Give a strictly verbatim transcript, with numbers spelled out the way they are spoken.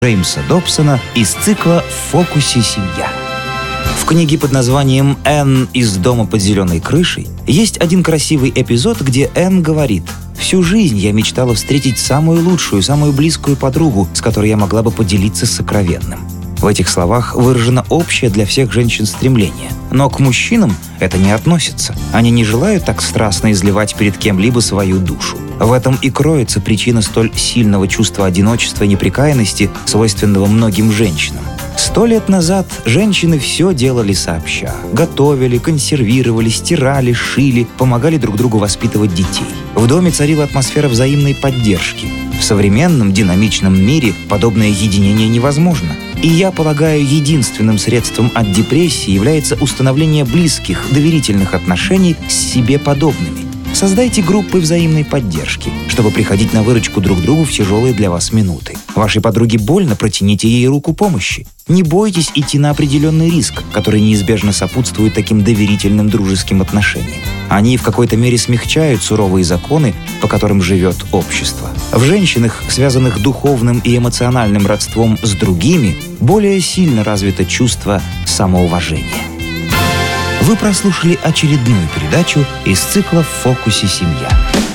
Джеймса Добсона из цикла «В фокусе семья». В книге под названием «Энн из дома под зеленой крышей» есть один красивый эпизод, где Энн говорит: «Всю жизнь я мечтала встретить самую лучшую, самую близкую подругу, с которой я могла бы поделиться сокровенным». В этих словах выражено общее для всех женщин стремление. Но к мужчинам это не относится. Они не желают так страстно изливать перед кем-либо свою душу. В этом и кроется причина столь сильного чувства одиночества и неприкаянности, свойственного многим женщинам. Сто лет назад женщины все делали сообща. Готовили, консервировали, стирали, шили, помогали друг другу воспитывать детей. В доме царила атмосфера взаимной поддержки. В современном динамичном мире подобное единение невозможно. И я полагаю, единственным средством от депрессии является установление близких, доверительных отношений с себе подобными. Создайте группы взаимной поддержки, чтобы приходить на выручку друг другу в тяжелые для вас минуты. Вашей подруге больно, протяните ей руку помощи. Не бойтесь идти на определенный риск, который неизбежно сопутствует таким доверительным дружеским отношениям. Они в какой-то мере смягчают суровые законы, по которым живет общество. В женщинах, связанных духовным и эмоциональным родством с другими, более сильно развито чувство самоуважения. Вы прослушали очередную передачу из цикла «В фокусе семья».